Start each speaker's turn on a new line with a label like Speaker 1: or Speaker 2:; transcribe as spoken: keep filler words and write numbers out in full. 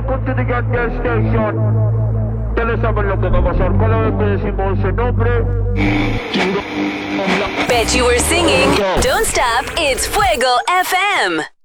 Speaker 1: welcome to the Gas Station. Ustedes saben lo que va a pasar cada vez que decimos ese nombre.
Speaker 2: Bet you were singing. Don't stop. It's Fuego F M.